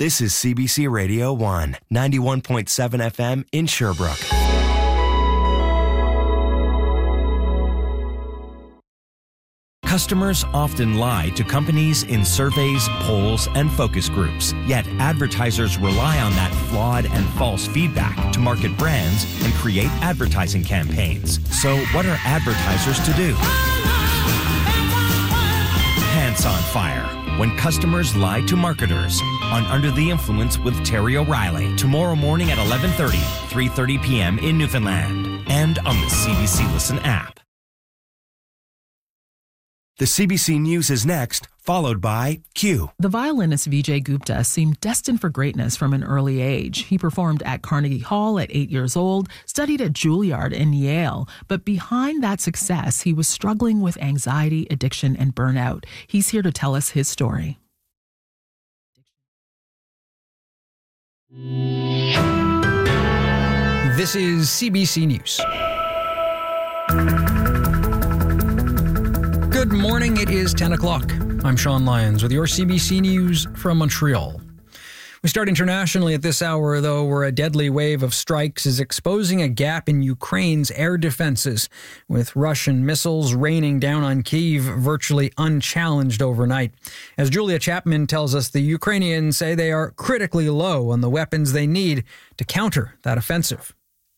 This is CBC Radio 1, 91.7 FM in Sherbrooke. Customers often lie to companies in surveys, polls, and focus groups. Yet advertisers rely on that flawed and false feedback to market brands and create advertising campaigns. So what are advertisers to do? Pants on Fire. When customers lie to marketers on Under the Influence with Terry O'Reilly. Tomorrow morning at 11:30, 3:30 p.m. in Newfoundland. And on the CBC Listen app. The CBC News is next, followed by Q. The violinist Vijay Gupta seemed destined for greatness from an early age. He performed at Carnegie Hall at 8 years old, studied at Juilliard and Yale. But behind that success, he was struggling with anxiety, addiction, and burnout. He's here to tell us his story. This is CBC News. Good morning, it is 10 o'clock. I'm Sean Lyons with your CBC News from Montreal. We start internationally at this hour, though, where a deadly wave of strikes is exposing a gap in Ukraine's air defenses, with Russian missiles raining down on Kyiv virtually unchallenged overnight. As Julia Chapman tells us, the Ukrainians say they are critically low on the weapons they need to counter that offensive.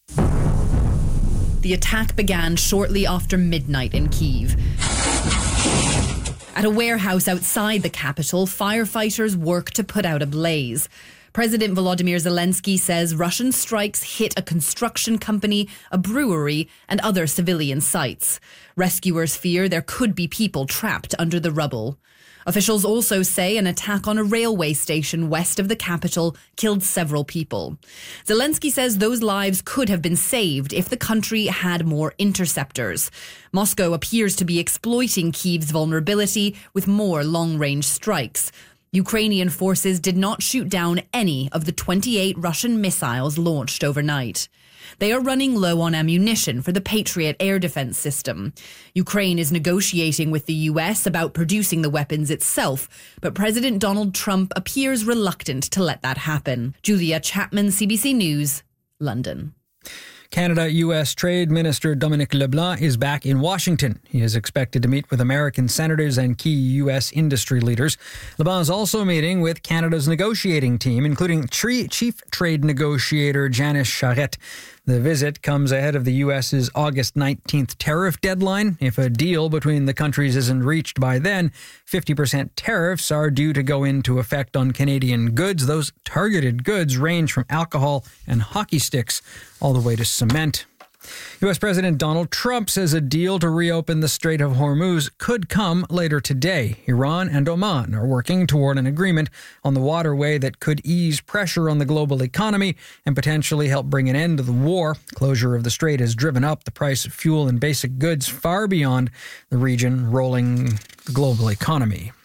The attack began shortly after midnight in Kyiv. At a warehouse outside the capital, firefighters work to put out a blaze. President Volodymyr Zelensky says Russian strikes hit a construction company, a brewery, and other civilian sites. Rescuers fear there could be people trapped under the rubble. Officials also say an attack on a railway station west of the capital killed several people. Zelensky says those lives could have been saved if the country had more interceptors. Moscow appears to be exploiting Kyiv's vulnerability with more long-range strikes. Ukrainian forces did not shoot down any of the 28 Russian missiles launched overnight. They are running low on ammunition for the Patriot air defense system. Ukraine is negotiating with the US about producing the weapons itself, but President Donald Trump appears reluctant to let that happen. Julia Chapman, CBC News, London. Canada-U.S. Trade Minister Dominic LeBlanc is back in Washington. He is expected to meet with American senators and key U.S. industry leaders. LeBlanc is also meeting with Canada's negotiating team, including Chief Trade Negotiator Janice Charette. The visit comes ahead of the U.S.'s August 19th tariff deadline. If a deal between the countries isn't reached by then, 50% tariffs are due to go into effect on Canadian goods. Those targeted goods range from alcohol and hockey sticks all the way to cement. U.S. President Donald Trump says a deal to reopen the Strait of Hormuz could come later today. Iran and Oman are working toward an agreement on the waterway that could ease pressure on the global economy and potentially help bring an end to the war. Closure of the strait has driven up the price of fuel and basic goods far beyond the region, rolling the global economy.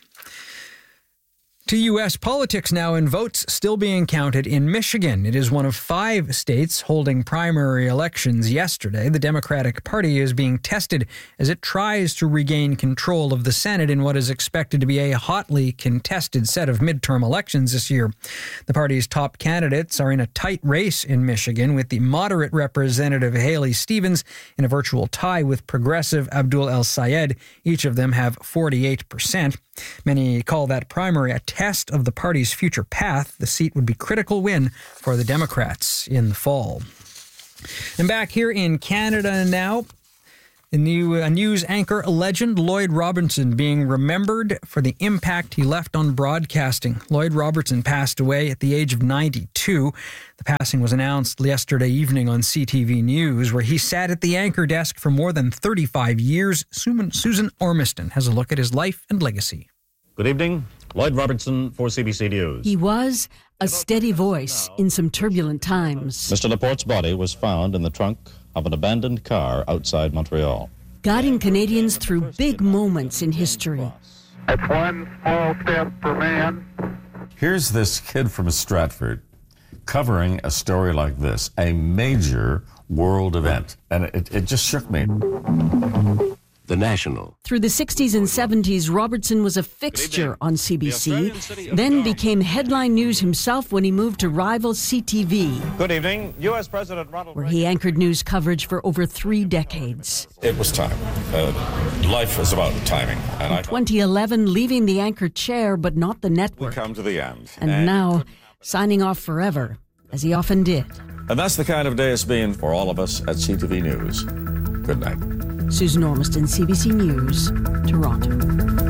To U.S. politics now, and votes still being counted in Michigan. It is one of 5 states holding primary elections yesterday. The Democratic Party is being tested as it tries to regain control of the Senate in what is expected to be a hotly contested set of midterm elections this year. The party's top candidates are in a tight race in Michigan, with the moderate Representative Haley Stevens in a virtual tie with progressive Abdul El-Sayed. Each of them have 48%. Many call that primary a test of the party's future path. The seat would be a critical win for the Democrats in the fall. And back here in Canada now, a news anchor legend, Lloyd Robertson, being remembered for the impact he left on broadcasting. Lloyd Robertson passed away at the age of 92. The passing was announced yesterday evening on CTV News, where he sat at the anchor desk for more than 35 years. Susan Ormiston has a look at his life and legacy. Good evening. Lloyd Robertson for CBC News. He was a steady voice in some turbulent times. Mr. Laporte's body was found in the trunk of an abandoned car outside Montreal, guiding Canadians through big moments in history. It's one small step for man. Here's this kid from Stratford covering a story like this, a major world event, and it just shook me. The National. Through the 60s and 70s, Robertson was a fixture on CBC, then became headline news himself when he moved to rival CTV. Good evening. U.S. President Ronald Reagan, where he anchored news coverage for over 3 decades. It was time. Life is about timing. And in 2011, leaving the anchor chair, but not the network. We come to the end. And now, signing off forever, as he often did. And that's the kind of day it's been for all of us at CTV News. Good night. Susan Ormiston, CBC News, Toronto.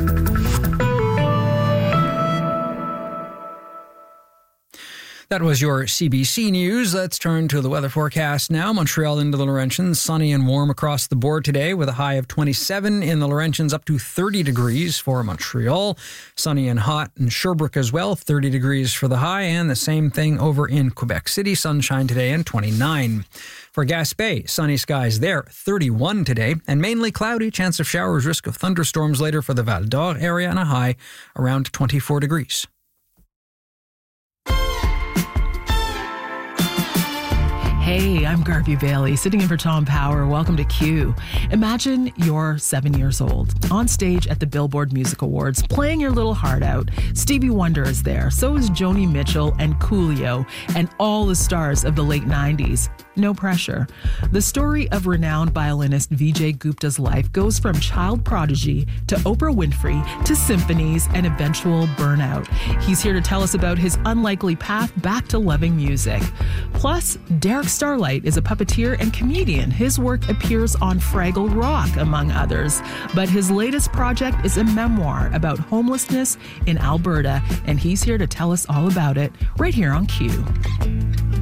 That was your CBC News. Let's turn to the weather forecast now. Montreal into the Laurentians. Sunny and warm across the board today with a high of 27 in the Laurentians, up to 30 degrees for Montreal. Sunny and hot in Sherbrooke as well, 30 degrees for the high, and the same thing over in Quebec City. Sunshine today and 29. For Gaspé, sunny skies there, 31 today, and mainly cloudy, chance of showers, risk of thunderstorms later for the Val d'Or area, and a high around 24 degrees. Hey, I'm Garvey Bailey, sitting in for Tom Power. Welcome to Q. Imagine you're 7 years old, on stage at the Billboard Music Awards, playing your little heart out. Stevie Wonder is there, so is Joni Mitchell and Coolio, and all the stars of the late 90s. No pressure. The story of renowned violinist Vijay Gupta's life goes from child prodigy to Oprah Winfrey to symphonies and eventual burnout. He's here to tell us about his unlikely path back to loving music. Plus, Derek Starlight is a puppeteer and comedian. His work appears on Fraggle Rock, among others. But his latest project is a memoir about homelessness in Alberta, and he's here to tell us all about it right here on Q.